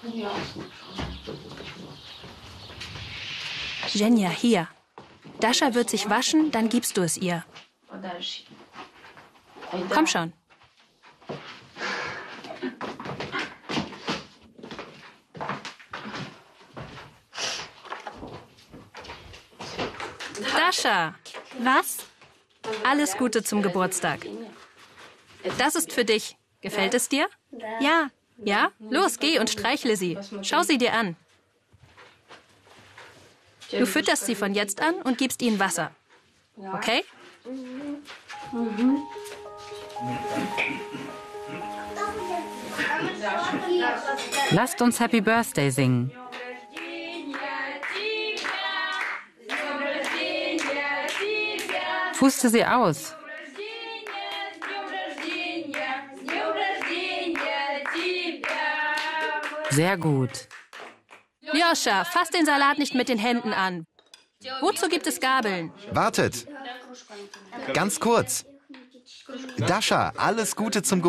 Zhenya, hier. Dascha wird sich waschen, dann gibst du es ihr. Komm schon. Dascha. Was? Alles Gute zum Geburtstag. Das ist für dich. Gefällt es dir? Ja. Ja? Los, geh und streichle sie. Schau sie dir an. Du fütterst sie von jetzt an und gibst ihnen Wasser. Okay? Lasst uns Happy Birthday singen. Puste sie aus. Sehr gut. Ljoscha, fass den Salat nicht mit den Händen an. Wozu gibt es Gabeln? Wartet! Ganz kurz. Dascha, alles Gute zum Geburtstag.